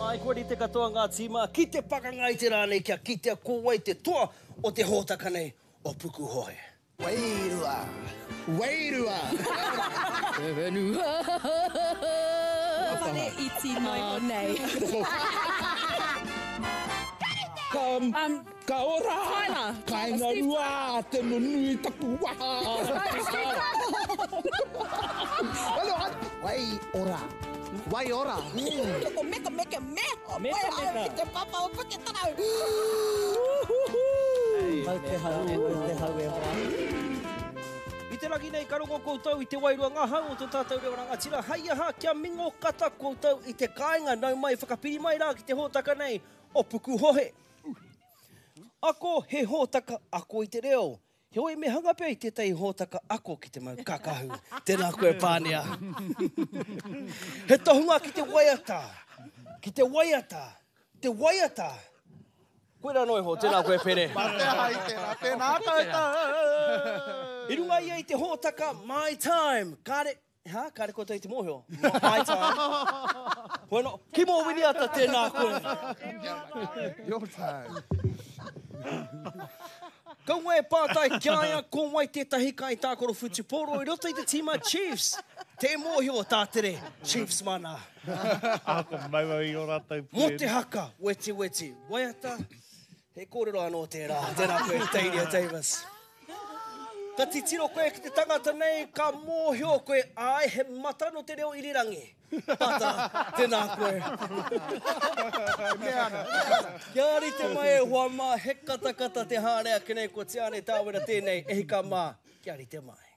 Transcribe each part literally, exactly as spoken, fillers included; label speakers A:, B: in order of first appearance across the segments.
A: Ai kori te katoa ngā tīma, ki te pakanga i te rānei kia ki te kōwai te toa o te hōtaka nei o Puku Hohe.
B: Wairua! Wairua!
C: E wenua!
D: Whare iti mai o nei.
B: Ka,
D: Um,
B: ka ora!
D: Tyler.
B: Ka inga rua, te nunui tapu waha! Alo, wai ora! Wai ora!
D: Ko meka meka me.
A: Meka, meka.
D: Te papa o puke tarau.
A: Mai te hau, mai te hau e wā. I te raki nei karongo koutou i te wairua ngā hau o tō tātou reo rangatira. Hai aha kia mingo kata koutou i te kāinga nau mai whakapiri mai rā ki te hōtaka nei o Puku Hohe. Ako he hōtaka ako i te reo. He oi me hangapea i tētai hōtaka ako ki te mau kakahu. Tēnā koe pānea. He tohunga ki te waiata. Ki te waiata. Te waiata. Koe rā noi ho, tēnā koe pere.
B: Mate hai tēnā, tēnā koutou!
A: I runga ia i te hōtaka My Time. Kāre, ha? Kāre koutou i te mōhio. My Time. Bueno, ki mō winiata tēnā koe.
B: Your time.
A: Kaunga e pātai kiaia ko mai tētahi kai tākoro Futuporo i roto i te tīma Chiefs. Te mōhio tātere, Chiefs mana.
E: Ako maua i o rātou pū.
A: Mo te haka, weti weti. Waiata, he kōrero anō tērā. Tēnā koe, Tairia Davis. Ka titiro koe ki te tangata nei, ka mōhio koe, ai he mata no te reo irirangi. Pata, tēnā koe. Kia ari te mai e hoa mā, he kata kata te hārea ki nei ko te ane tāwera tēnei, e hika mā, kia ari te mai.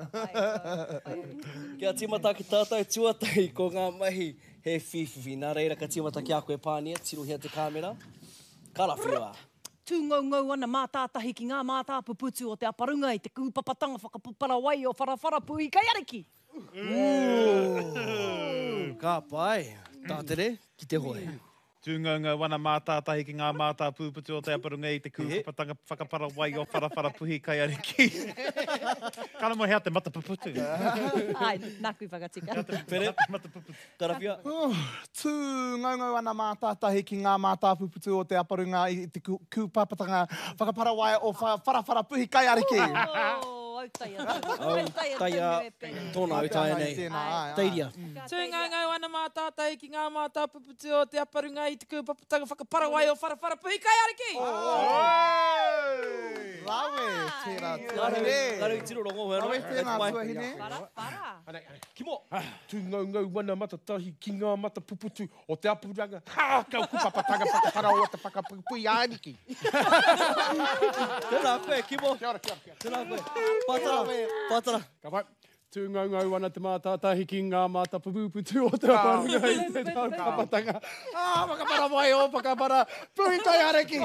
A: Kia tīmata ki tātou tuatai ko ngā mahi he whiwhiwi. Nā reira ka tīmata ki a koe pānia, tirohia te kāmera. Karawhiua.
D: Tū ngau ngau ana mātātahi ki ngā mātāpu putu o te aparunga i te kūpapatanga whakapupara wai o wharawharapu i Kaiariki.
A: Ka pai. Tātere, ki te hoe.
E: Tūngaunga wana mātātahi ki ngā mātā pūputu o te aparunga i te kūpapatanga whakapara wai o wharawhara puhi Kaiariki. Kana mo hea te mata puputu.
D: Ai, nāku whakatika.
A: Pere, Karawhia.
B: Tū ngaungau ana mātātahi ki ngā mātā puputu o te aparunga i te ku- kūpapatanga whakaparawai o wha- wharawhara puhi Kaiariki.
D: Oh, autaia. Autaia.
A: Taia, tōna autaia nei.
B: Tēnā, ai, ai.
A: Teiria.
F: Tūngangau ana mātātai ki ngā mātā puputu o te aparunga i te kūpapatanga whakaparawai o wharawhara puhi Kaiariki.
B: Lawe, tērā
A: Karu,
B: tuahine.
A: karu i tiro rongo.
B: Lawe tēnā tuahine.
D: Para, para.
A: Kimo.
G: Tūngaungau wana matatahi ki ngā mata puputu o te apuranga. Ha! Kau kupapatanga whakapara o te whakapui āniki.
A: Tēnā koe, Kimo.
G: Kia ora, kia ora, kia ora.
A: Tēnā koe. Pātara, pātara.
G: Ka pai. Tūngaungau wana te mātātahi ki ngā mata puputu o te aparunga i te kūpapatanga. Ah, whakapara mai o whakapara puhi Kaiariki.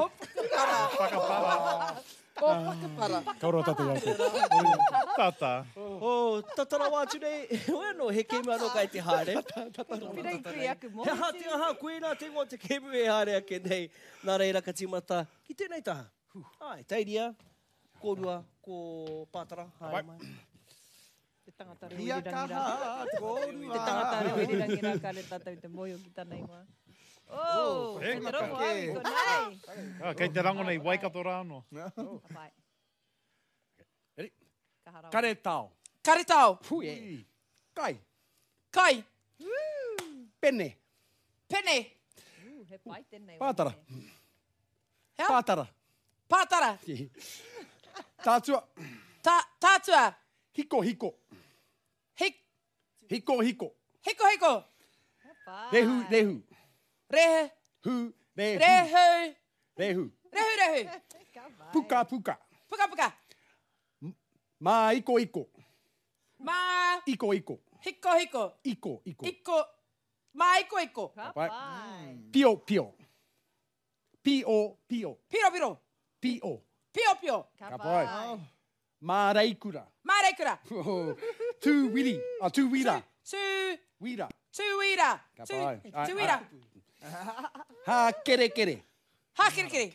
F: O whakapara.
G: Ka ora tātou atu.
E: Tata.
A: Oh, tatara wātu nei. Oe no, he kemu anō kai te haere.
D: Pirei kui aku mo.
A: He hati aha, koe nā te ngō te kemu e haere ake nei. Nā reira ka tīmata. Ki tēnei taha. Ai, Tairia, kōrua, ko Pātara. Haere mai.
D: Te tangata reo
B: Ia
D: irirangi
B: kaha,
D: rā.
B: tōrua.
D: Te tangata reo irirangi rā ka le tātou i te moio ki tāna ingoa. Oh,
E: e,
D: te rongo
B: maka.
D: au i ko nei.
E: Ah, kei te rango nei waikato rāno.
D: Apai.
G: Ready?
D: Ka harawa.
G: Kare tau.
F: Karitau.
G: Pui. Kai.
F: Kai.
G: Pene.
F: Pene.
D: Uh, he pai tēnei.
G: Pātara.
F: Hea.
G: Pātara.
F: Pātara.
G: Tātua.
F: Tā, tātua.
G: Hiko, hiko.
F: Hik,
G: Hiko, hiko.
F: hiko hiko.
D: Pai.
G: Rehu, rehu.
F: Rehe.
G: Hu, rehu.
F: Rehu.
G: Rehu.
F: Rehu, rehu.
D: Ka vai.
G: Puka, puka.
F: Puka, puka.
G: Mā iko, iko.
F: Mā
G: Iko, iko.
F: hiko hiko.
G: Iko, iko.
F: Iko. Mā iko iko.
D: Ka
G: Pai.
D: pai.
G: Pio, pio. Pio, pio.
F: Piro, piro.
G: Pio.
F: Pio, pio.
D: Ka
G: Ka
D: pai.
G: pai. Mā reikura.
F: Mā reikura.
G: Tū wiri. Ah, tū wira.
F: Su,
G: Wira.
F: tuira.
G: Ka
F: Su,
G: pai. Ai,
F: tuira.
G: Ha, kere, kere.
F: Ha, kiri, kiri.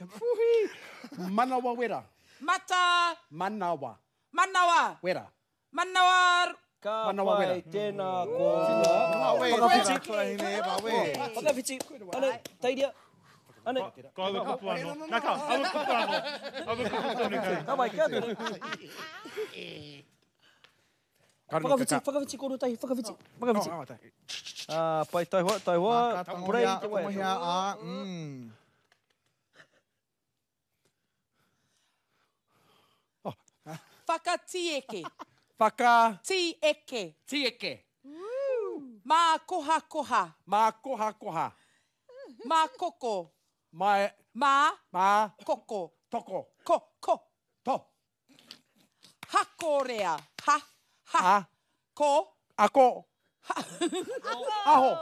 G: Manawa wera.
F: Mata.
G: Manawa
F: Manawa.
G: wera.
F: Manawa
A: Ka
G: Manawa wera.
A: pai tēnā kōrua.
B: Rawe,
A: Whakawhiti.
B: tēnā kura hine, rawe.
A: Whakawhiti. Ane, tairia. Ane.
E: Ko awe kupu anō. Nā ka, awe kupu anō. Awe kupu tonu kai.
A: Ka mai, kia tōne. Whakawhiti, whakawhiti kōrua tahi, whakawhiti. Whakawhiti.
G: Oh, tahi.
A: Ah, pai tai hoa, tai hoa. Purei te wai.
B: Mohia a, mm.
F: Whakatieke.
G: Whaka
F: Tieke.
G: tieke.
F: Mā koha koha.
G: Mā koha koha.
F: Mā koko.
G: Mai
F: Mā
G: mā
F: koko.
G: toko.
F: Ko, ko.
G: To.
F: Hakorea. Ha, ha.
G: A.
F: Ko.
G: Ako. Aho.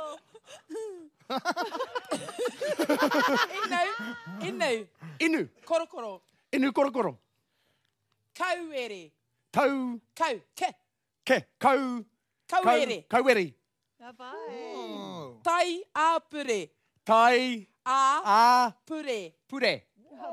F: Inu. Inu.
G: Inu.
F: Korokoro.
G: Inu korokoro.
F: Kauere.
G: Tau.
F: Kau. Ke.
G: Ke. Kau.
F: Kauere.
G: Kau. Kauere.
F: Tai apure.
G: Tai.
F: A.
G: A.
F: Pure.
G: Pure.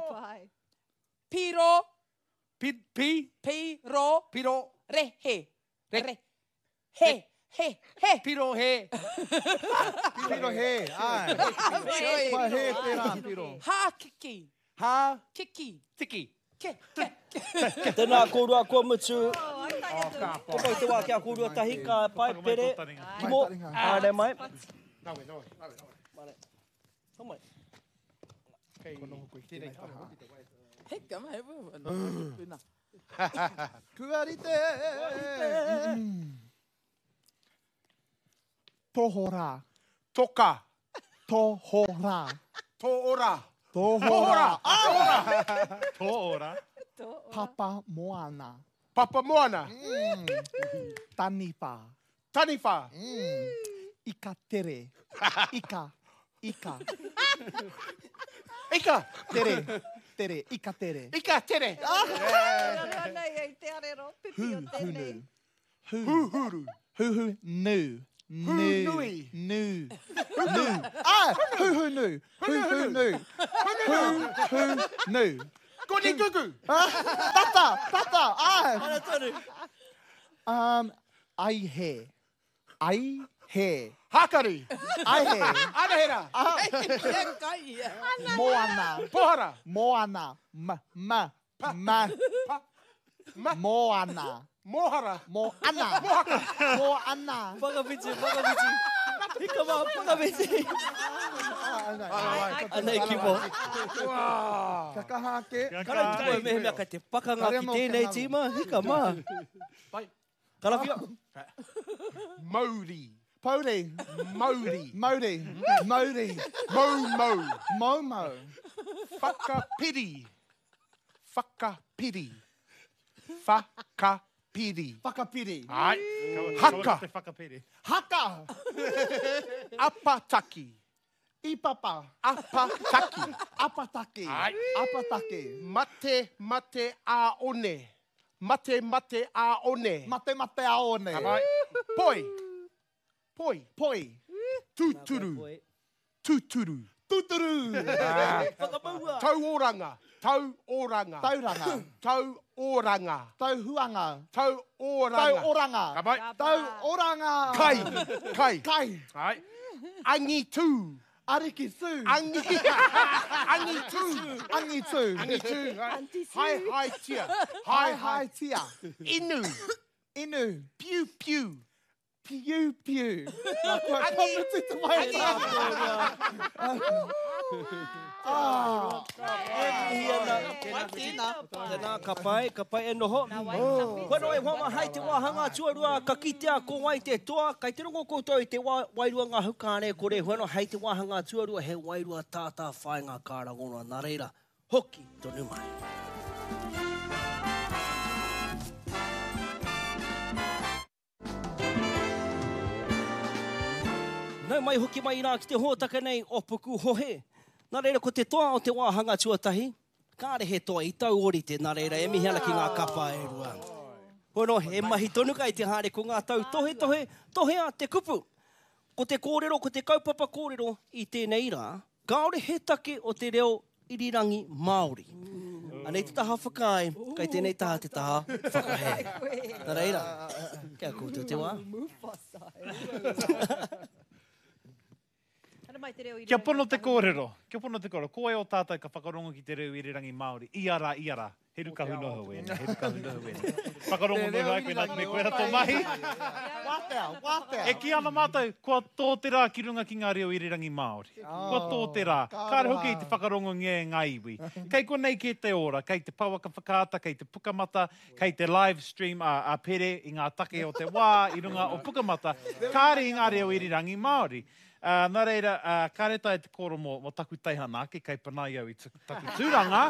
F: Piro.
G: Pi. Pi.
F: Piro.
G: Piro.
F: Rehe.
G: Re-
F: Re. He. He. He.
G: Piro he.
B: Piro he, ai. Pai he tērā piro.
F: Ha kiki.
G: Ha.
F: Kiki.
G: Tiki.
F: Ke. Ke.
A: Tēnā kōrua kua mutu.
G: Oh, ka
A: Ko pai te wā kia kōrua tahi, ka pai pere. Kimo. Āre mai.
G: Nawe, nawe.
A: Tamai.
F: He ka mai. Puna.
B: Kuarite. Mm. Tohora.
G: Toka.
B: Tohora.
G: Toora.
B: Tohora.
E: Tō ora.
B: Papa Moana.
G: Papa Moana.
B: Mm. Tanipa.
G: Taniwha.
B: Mm. Ika tere. Ika. Ika.
G: Ika.
B: Tere. Tere. Ika tere.
G: Ika tere.
B: Hu hunu. Hu.
G: Huhuru.
B: Hu hu nu. Nu.
G: nui.
B: Nu. Nu. Ah, hu hu nu. Hu hu nu. Hu hu nu.
G: Koni kuku.
B: Tata, tata. Ah.
A: Ana tonu.
B: Um, ai he. Ai he.
G: Hakari.
B: Ai he.
G: Anahera.
F: Kia kai ia.
B: Moana.
G: Pohara.
B: Moana. Ma. Ma. Ma.
G: Pa. Ma.
B: Moana.
G: Mohara.
B: Moana. Moana.
A: Whakawhiti, whakawhiti. Hika wā, whakawhiti. Anei ki mo.
G: Wow.
B: Ka kaha ke.
A: Karai tue mehe mea kai te pakanga ki tēnei tīma. Hika mā.
G: Pai.
A: Karawhia.
G: Mauri.
B: Pauri.
G: Mauri.
B: Mauri. Mauri.
G: Mau mau.
B: Momo.
G: Whakapiri. Whakapiri. Whakapiri.
B: Whakapiri.
G: Ai.
E: Haka.
G: Haka.
E: Te whakapiri.
B: Haka.
G: Apataki.
B: Ipapa.
G: Apataki.
B: Apataki.
G: Ai.
B: Apataki.
G: Mate mate a one. Mate mate a one.
B: Mate mate aone.
G: Ai. Poi. Poi.
B: Poi.
G: Tuturu. Tuturu.
B: Tuturu.
A: Whakapaua.
G: Tau oranga. Tau oranga.
B: Tauranga.
G: Tau oranga.
B: Tauhuanga.
G: Tau oranga.
B: Tau oranga.
G: Ka mai.
B: Tau oranga.
G: Kai. Kai.
B: Kai.
G: Ai. Angi tu.
B: Ariki su.
G: Angi. Angi tu.
B: Angi tu.
G: Angi tu. Hai hai tia.
B: Hai hai tia.
G: Inu.
B: Inu.
G: Piu piu.
B: Piu piu.
G: Angi.
B: Angi. Ah.
A: Tēnā ka pai, ka pai e noho. Whanau e wama hai te wāhanga tuarua ka kitea ko wai te toa. Kai te rongo koutou i te wā, wairua ngā hukāne kore. Whanau hai te wāhanga tuarua he wairua tātā whai ngā kārangonua. Nā reira, hoki tonu mai. Nau mai hoki mai rā ki te hōtaka nei o puku hohe. Nā reira, ko te toa o te wāhanga tuatahi, kāre he toa i tau orite, nā reira, e mihi ana ki ngā kapa e rua. Hono, e mahi tonu kai te haere ko ngā tau tohe tohe, tohe a te kupu. Ko te kōrero, ko te kaupapa kōrero i tēnei rā, kaore he take o te reo irirangi Māori. Anei te taha whakai, kai tēnei taha te taha whakahe. Nā reira, kia koutou te wā.
E: Kia pono te kōrero, kia pono te kōrero. Ko e o tātai ka whakarongo ki te reo irirangi Māori. Iara, iara. He ruka hunoho wēne, he ruka hunoho wēne. Whakarongo noho ai koe nā me koe rato mahi.
B: Wāpea, wāpea.
E: E ki ana mātou, kua tō te rā ki runga ki ngā reo irirangi Māori. Kua tō te rā. Kāre hoki i te whakarongo ngē ngā iwi. Kei konei ki te ora, kei te pauaka whakaata, kei te pukamata, kei te live stream a, a pere i ngā take o te wā, i runga o pukamata. Kāre i ngā reo irirangi Māori. Uh, nā reira, uh, kāreta e te koro mo, mo taku teihana, ki kei panai au i taku tūranga.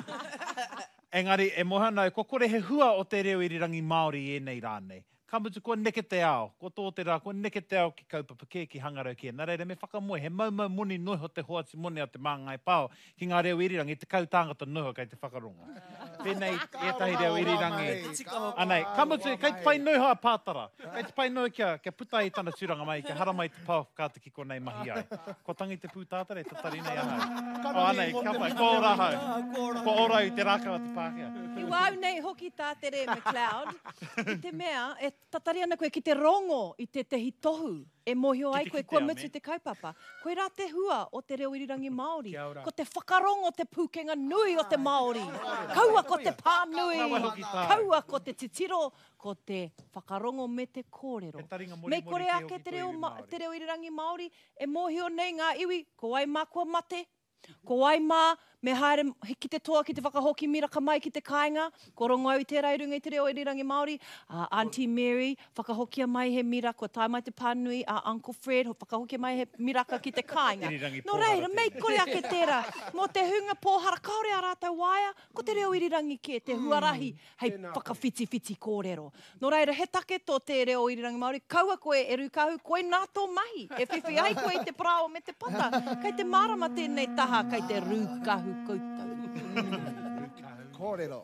E: Engari, e mohana, ko kore he hua o te reo irirangi Māori e nei rānei. Ka mutu, kua neke te ao, ko tō te rā, kua neke te ao ki kaupapa kē, ki hangarau kia. Nā reira, me whakamoe, he maumau moni noho te hoati moni a te māngai pāo, ki ngā reo irirangi, te kautangata noho kei te whakaronga. Pēnei, e tahi reo irirangi. Anei, ka mutu, kei te whai noho a pātara. Kei te whai noho kia, kia puta i tana tūranga mai, kia hara mai te pāo whakāta ki konei mahi ai. Ko tangi te pūtātara, e tatari nei ahau. O anei, ka pai, ko orahau. Ko orau i te rākawa te Pākehā.
D: I wau nei hoki tā te re McLeod, i te mea, e tatari ana koe ki te rongo i te tehi tohu. E mohio ai koe kua mutu te kaupapa. Koe rā te hua o te reo irirangi Māori. Ko te whakarongo te pūkenga nui o te Māori. Kaua ko te pā nui. Kaua ko te titiro. Ko te whakarongo me te kōrero. Mei kore ake te reo, te reo irirangi Māori. E mohio nei ngā iwi. Ko ai mā kua mate. Ko ai mā, me haere ki te toa ki te whakahoki miraka mai ki te kāinga. Ko rongo au i te rairunga i te reo irirangi Māori. Uh, Auntie Mary, whakahokia mai he miraka. Ko tai mai te pānui, a uh, Uncle Fred, whakahokia mai he miraka ki te kāinga. No reira, mei kore ake tērā. Mō te hunga pōhara, kaore a rātou waia, ko te reo irirangi ke, te huarahi, hei whakawhiti-whiti kōrero. No reira, he take tō te reo irirangi Māori, kaua koe e rukahu, koe nā tō mahi. E whiwhi ai koe i te prao me te pata. Kei te marama tēnei taha, kei te rukahu koutou.
B: Kōrero.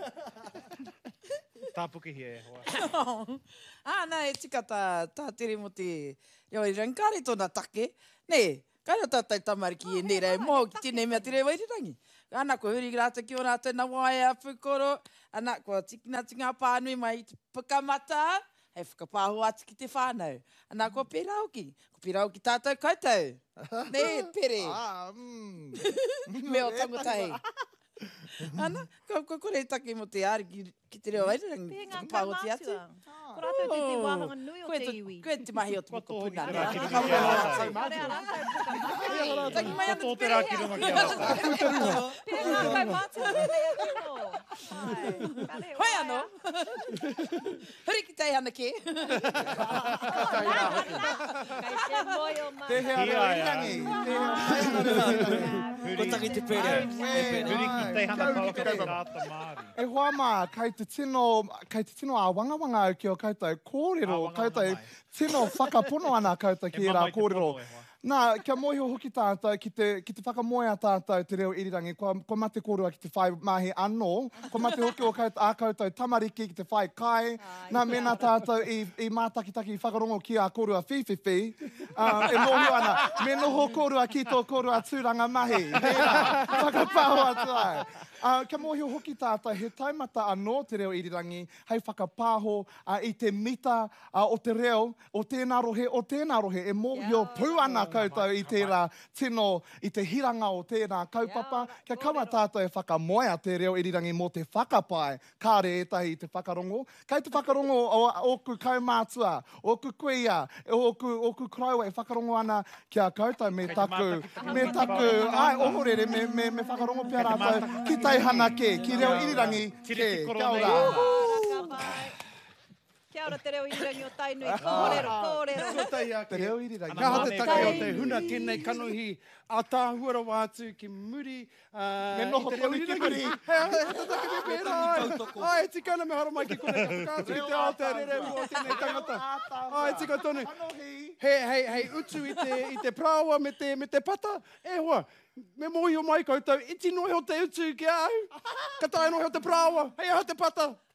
E: Tāpuki hi e hoa.
F: Ah, nā, e tika tā, tā tere mo te reo irirangi. Kāre tōna take. Nē, kāre tātai tamariki e nera e moho ki tēnei mea te reo irirangi. Ana ko huri rāta ki o rātou na waia pukoro. Ana ko tikina tinga pānui mai i te pukamata. Hei whakapāho ati ki te whānau. Ana ko pērā hoki. Ko pērā hoki tātou koutou. Nē, pere.
B: Ah, mm.
F: Me o tangotahi. Ana, ko, ko kore take mo te ari ki, ki te reo irirangi.
D: Pēngā
F: Whakapāho ti atu.
D: Ko rātou te te wāhanga nui o
F: Koe
D: te
F: te-
D: iwi.
F: Koe te mahi o te moko puna.
E: Koe te
F: Ka
E: rā
F: wā
E: ki runga
F: rātou
E: ki a
F: pukamata. Taki mai ana
E: Tō
F: te
E: te rā ki runga ki a rātou.
D: Pēngā kai mātua tēnei atuno. Ai,
F: Hoi anō. Huri ki tei ana ke.
D: Kai te moio mai.
B: Te hea reo irirangi. Te hea reo irirangi.
A: Ko tangi te pere.
E: Huri ki te hana
B: Kau
E: pāo
B: ki
E: ki
B: te
E: te
B: reira.
E: rāta Māori.
B: E hoa mā, kai te tino, kai te tino a wangawanga au ki o koutou kōrero,
E: A wangawanga
B: koutou
E: mai.
B: tino whakapono ana koutou ki
E: E
B: e rā
E: mamai te
B: kōrero.
E: pono e hoa.
B: Nā, kia mohi hoki tātou ki te, ki te whakamoe a tātou te reo irirangi, ko, ko mate kōrua ki te whai mahi anō, ko mate hoki o kaut, a koutou tamariki ki te whai kai, nā mena tātou i, i mātakitaki i whakarongo ki a kōrua whiwhiwhi, uh, e mohi ana, me noho kōrua ki tō kōrua tūranga mahi, nērā, whakapāho atu ai. Uh, kia mohi hoki tātou, he taimata anō te reo irirangi, hei whakapāho uh, i te mita uh, o te reo, o tēnā rohe, o tēnā rohe, e mohi o pū ana koutou i tērā tino, i te hiranga o tēnā kaupapa, kia kaua tātou e whakamoea te reo irirangi mō te whakapai, kāre etahi i te whakarongo. Kei te whakarongo o oku kaumātua, oku kuia, oku, oku kraua e whakarongo ana kia koutou me taku, me taku, ai ohorere, me, me, me whakarongo pia rātou, ki teihana ke, ki reo irirangi ke,
E: Tiriti koro
B: kia
E: nei.
B: ora.
D: Kia ora te reo irirangi o Tainui. Kōrero, kōrero.
B: Te reo irirangi.
G: Ka
E: Ana
G: te
E: mane
G: take o
E: kai.
G: te huna tēnei kanohi a tāhuara wātu ki muri. Uh,
B: Me noho
G: i te reo
B: tonu ki
G: irirangi.
B: muri.
G: Hei, hei, he take me pērā. ai. Ai, tika ana me hara mai ki kone ka whakātu i te Aotearoa o tēnei tangata. Ai, tika tonu. Hei, hei, hei, utu i te, i te praoa me te, me te pata. E hoa, me mohi o mai koutou, iti nohi o te utu ki au. Ka tae nohi o te praoa, hei aha te pata.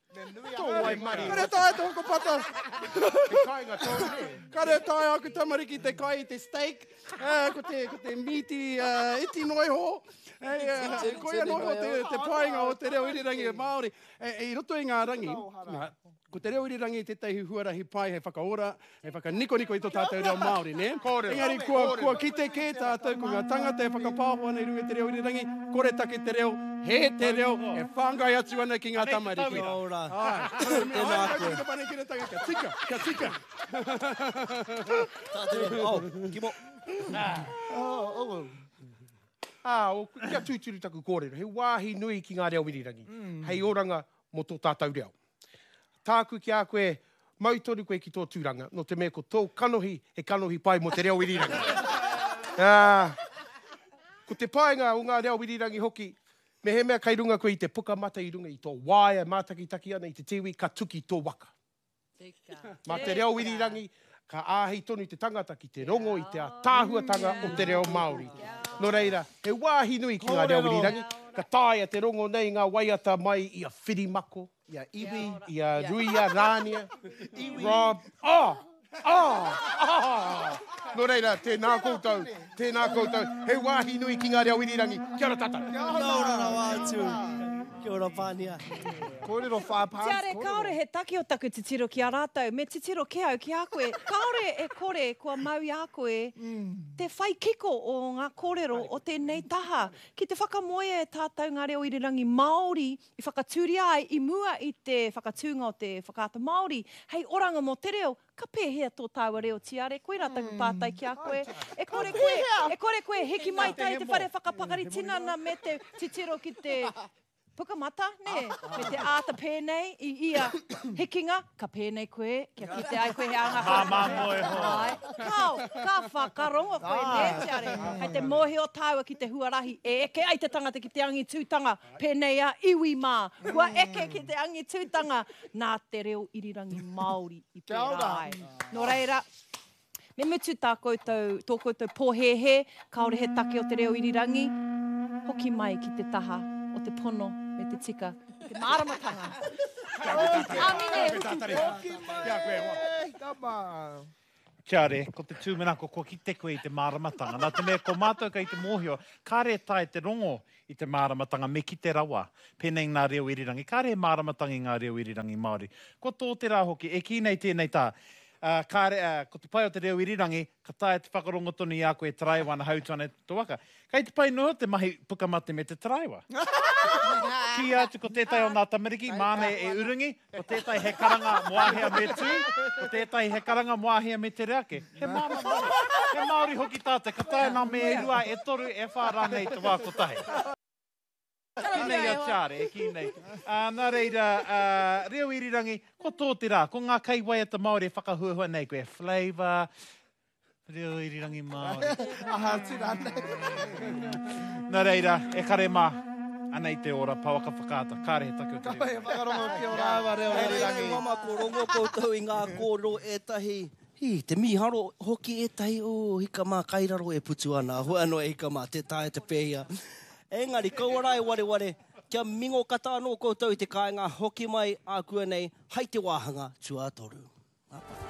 G: Tō wai mari. Kare tae te hoko pata. Te kāinga tō ne. Kare tae aku tamariki te kai te steak. Uh, ko te, ko te miti uh, iti noiho. Hey, uh, koia noiho te, te painga o te reo irirangi Māori. E, I roto i ngā rangi, ngā, ko te reo irirangi te teihi huarahi pai he whakaora, he whakaniko-niko i tō tātou reo Māori, ne? Engari, kua, kua kite ke tātou ko ngā tangata e whakapāpua nei runga te reo irirangi, kore take te reo, he te reo, e whangai atu ana ki ngā tamariki.
A: Kia ora.
G: Tēnā koe. Kia tika, kia tika.
A: Tātou, oh, kimo.
C: Oh, oh. Ah, o kia tūturu taku kōrero. He wāhi nui ki ngā reo irirangi. Mm. Hei oranga mo tō tātou reo. Tāku ki a koe, mautoru koe ki tō tūranga, no te mea ko tō kanohi, he kanohi pai mo te reo irirangi. ah, ko te paenga o ngā reo irirangi hoki, me he mea kai runga koe i te puka mata i runga i tō waia mātakitaki ana i te tiwi, ka tuki tō waka. Ma te reo irirangi, ka āhei tonu i te tangata ki te rongo i te tāhuatanga o te reo Māori. No reira, he wāhi nui ki ngā reo irirangi, ka tāia te rongo nei ngā waiata mai i a whirimako, i a iwi, i a ruia, rānia, rob, oh, oh, oh. No reira, tēnā koutou, tēnā koutou, he wāhi nui ki ngā reo irirangi, kia ora tata.
A: Kia ora wātu. Kia ora pānia.
B: Kōrero whāpāns.
D: Tiare, kaore he taki o taku titiro ki a rātou, me titiro ke au ki a koe. Kaore e kore kua mau i a koe, mm. te whai kiko o ngā kōrero o tēnei taha. Ki te whakamoe e tātou ngā reo irirangi Māori, i whakatūria ai, i mua i te whakatūnga o te whakaata Māori. Hei oranga mo te reo, ka pēhea tō tāua reo tiare, koe rā taku pātai ki a koe. E kore koe, e kore koe, hiki mai tai te whare whakapakari tinana me te titiro ki te puka mata, ne? Me te āta pēnei i ia hikinga, ka pēnei koe, kia kite ai koe he anga koe.
E: Mā moe ho.
D: Kau, ka whakarongo koe, ne, tiare. Hei te mohi o tāua ki te huarahi, e eke ai te tangata ki te angi tūtanga, pēnei a iwi mā. Kua eke ki te angi tūtanga, nā te reo irirangi Māori i pērā ai. No reira, me mutu tā koutou, tō koutou pōhehe, kaore he take o te reo irirangi, hoki mai ki te taha o te pono, me te tika, te māramatanga.
E: Kia re, ko te tūmenako, ko ki te koe i te māramatanga. Nā te mea, ko mātou ka i te mōhio, kāre tae te rongo i te māramatanga me ki te rawa. Pēnei ngā reo irirangi, kāre māramatanga i ngā reo irirangi Māori. Ko tō te rā hoki, e ki nei tēnei tā. Uh, kāre, uh, ko te pai o te reo irirangi, ka tae te whakarongo tonu i a koe traiwa na hautana tō waka. Kai te pai noho te mahi pukamate me te traiwa. Ki atu ko tētai o ngā tamariki, māne e urungi, ko tētai he karanga moahea me tū, ko tētai he karanga moahea me te reake. He māma Māori, he Māori hoki tāte, ka tae nā me e rua, e toru, e whārānei te wākotahe. Ki nei a tiare, e ki nei. Uh, nā reira, uh, reo irirangi, ko tō te rā, ko ngā kai waiata Māori e whakahuahua nei, koe flavour, reo irirangi Māori.
B: Aha, tira nei.
E: Nā reira, e kare mā, anei te ora, pawaka whakaata, kāre he take o te reo.
B: Kapai, whakarongo ki ora awa reo irirangi.
A: Mama, ko rongo koutou i ngā kōrero e tahi. Hi, te miharo hoki e tahi, o hika mā kairaro e putu ana, hua no e hika mā, te tae te pēhia. Engari, kaua e ware ware, kia mingo kata anō koutou i te kāinga, hoki mai a kua nei, hai te wāhanga, tua toru. Apa.